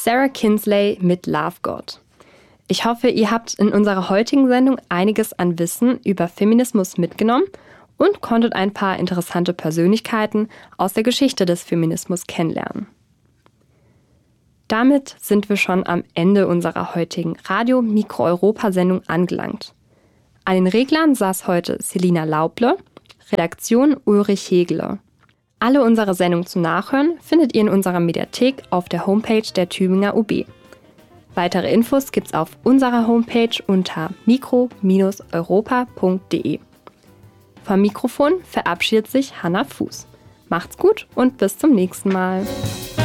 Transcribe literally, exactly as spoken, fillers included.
Sarah Kinsley mit Love God. Ich hoffe, ihr habt in unserer heutigen Sendung einiges an Wissen über Feminismus mitgenommen und konntet ein paar interessante Persönlichkeiten aus der Geschichte des Feminismus kennenlernen. Damit sind wir schon am Ende unserer heutigen Radio-Mikro-Europa-Sendung angelangt. An den Reglern saß heute Selina Lauble, Redaktion Ulrich Hegele. Alle unsere Sendungen zum Nachhören findet ihr in unserer Mediathek auf der Homepage der Tübinger U B. Weitere Infos gibt's auf unserer Homepage unter mikro Bindestrich europa punkt de. Vom Mikrofon verabschiedet sich Hannah Fuß. Macht's gut und bis zum nächsten Mal.